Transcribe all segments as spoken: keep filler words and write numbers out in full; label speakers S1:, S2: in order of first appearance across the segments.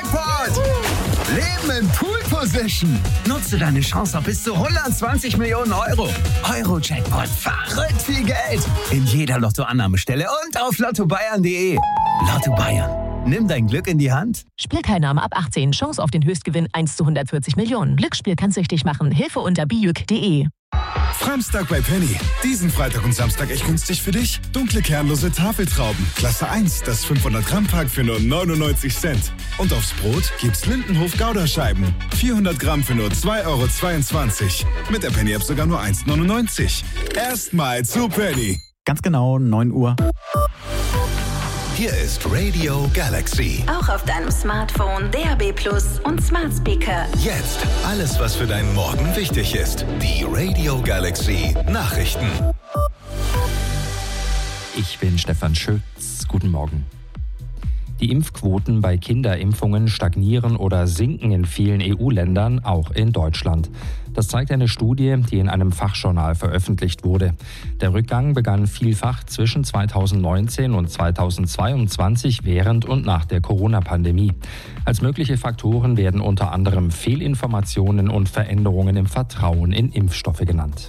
S1: Jackpot! Leben in Pool Position. Nutze deine Chance auf bis zu hundertzwanzig Millionen Euro. Euro-Jackpot. Verrückt viel Geld. In jeder Lottoannahmestelle und auf lotto bayern punkt de. Lotto Bayern. Nimm dein Glück in die Hand.
S2: Spielteilnahme ab achtzehn. Chance auf den Höchstgewinn eins zu hundertvierzig Millionen. Glücksspiel kann süchtig machen. Hilfe unter bijuk punkt de.
S3: Samstag bei Penny. Diesen Freitag und Samstag echt günstig für dich. Dunkle kernlose Tafeltrauben. Klasse eins, das fünfhundert Gramm Pack für nur neunundneunzig Cent. Und aufs Brot gibt's Lindenhof Gouda-Scheiben. vierhundert Gramm für nur zwei Euro zweiundzwanzig. Mit der Penny-App sogar nur eins neunundneunzig. Erstmal zu Penny.
S4: Ganz genau, neun Uhr.
S5: Hier ist Radio Galaxy.
S6: Auch auf deinem Smartphone, D A B Plus und Smart Speaker.
S5: Jetzt alles, was für deinen Morgen wichtig ist. Die Radio Galaxy Nachrichten.
S7: Ich bin Stefan Schütz. Guten Morgen. Die Impfquoten bei Kinderimpfungen stagnieren oder sinken in vielen E U-Ländern, auch in Deutschland. Das zeigt eine Studie, die in einem Fachjournal veröffentlicht wurde. Der Rückgang begann vielfach zwischen zweitausendneunzehn und zweitausendzweiundzwanzig während und nach der Corona-Pandemie. Als mögliche Faktoren werden unter anderem Fehlinformationen und Veränderungen im Vertrauen in Impfstoffe genannt.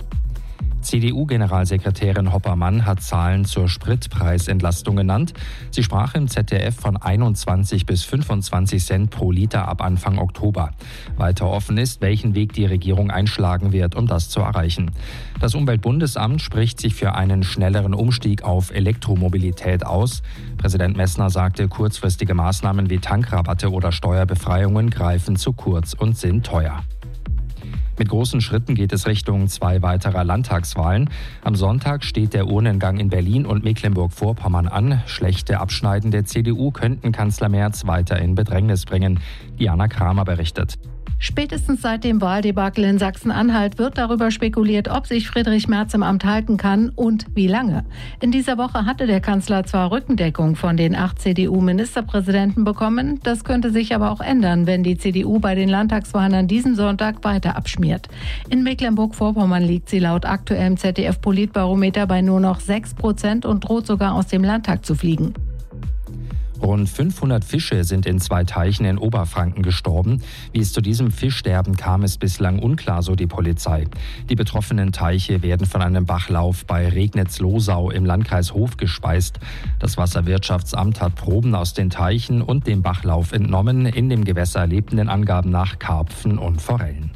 S7: C D U-Generalsekretärin Hoppermann hat Zahlen zur Spritpreisentlastung genannt. Sie sprach im Z D F von einundzwanzig bis fünfundzwanzig Cent pro Liter ab Anfang Oktober. Weiter offen ist, welchen Weg die Regierung einschlagen wird, um das zu erreichen. Das Umweltbundesamt spricht sich für einen schnelleren Umstieg auf Elektromobilität aus. Präsident Messner sagte, kurzfristige Maßnahmen wie Tankrabatte oder Steuerbefreiungen greifen zu kurz und sind teuer. Mit großen Schritten geht es Richtung zwei weiterer Landtagswahlen. Am Sonntag steht der Urnengang in Berlin und Mecklenburg-Vorpommern an. Schlechte Abschneiden der C D U könnten Kanzler Merz weiter in Bedrängnis bringen. Diana Kramer berichtet.
S8: Spätestens seit dem Wahldebakel in Sachsen-Anhalt wird darüber spekuliert, ob sich Friedrich Merz im Amt halten kann und wie lange. In dieser Woche hatte der Kanzler zwar Rückendeckung von den acht C D U-Ministerpräsidenten bekommen, das könnte sich aber auch ändern, wenn die C D U bei den Landtagswahlen an diesem Sonntag weiter abschmiert. In Mecklenburg-Vorpommern liegt sie laut aktuellem Z D F-Politbarometer bei nur noch sechs Prozent und droht sogar aus dem Landtag zu fliegen.
S7: Rund fünfhundert Fische sind in zwei Teichen in Oberfranken gestorben. Wie es zu diesem Fischsterben kam, ist bislang unklar, so die Polizei. Die betroffenen Teiche werden von einem Bachlauf bei Regnitz-Losau im Landkreis Hof gespeist. Das Wasserwirtschaftsamt hat Proben aus den Teichen und dem Bachlauf entnommen. In dem Gewässer lebten den Angaben nach Karpfen und Forellen.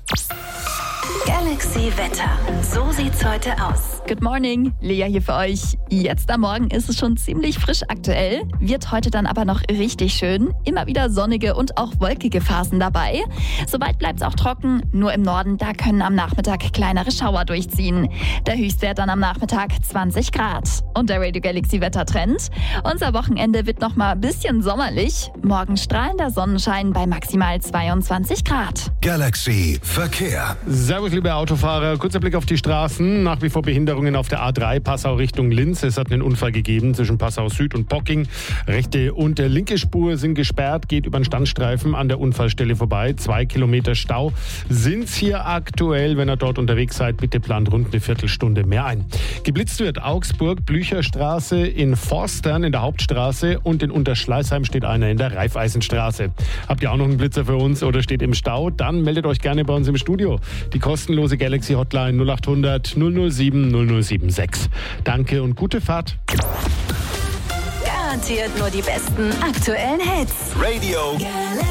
S6: Galaxy Wetter. So sieht's heute aus.
S9: Good morning, Lea hier für euch. Jetzt am Morgen ist es schon ziemlich frisch aktuell, wird heute dann aber noch richtig schön. Immer wieder sonnige und auch wolkige Phasen dabei. Soweit bleibt es auch trocken, nur im Norden, da können am Nachmittag kleinere Schauer durchziehen. Der Höchstwert dann am Nachmittag zwanzig Grad. Und der Radio Galaxy Wettertrend. Unser Wochenende wird noch mal ein bisschen sommerlich. Morgen strahlender Sonnenschein bei maximal zweiundzwanzig Grad.
S5: Galaxy Verkehr.
S10: Servus, liebe Autofahrer. Kurzer Blick auf die Straßen. Nach wie vor Behinderungen auf der A drei Passau Richtung Linz. Es hat einen Unfall gegeben zwischen Passau Süd und Pocking. Rechte und linke Spur sind gesperrt, geht über den Standstreifen an der Unfallstelle vorbei. Zwei Kilometer Stau sind's hier aktuell. Wenn ihr dort unterwegs seid, bitte plant rund eine Viertelstunde mehr ein. Geblitzt wird Augsburg, Blücherstraße in Forstern in der Hauptstraße und in Unterschleißheim steht einer in der Raiffeisenstraße. Habt ihr auch noch einen Blitzer für uns oder steht im Stau? Dann meldet euch gerne bei uns im Studio. Die kostenlose Galaxy Hotline null acht hundert null null sieben null null sieben sechs. Danke und gute Fahrt.
S6: Garantiert nur die besten aktuellen Hits.
S5: Radio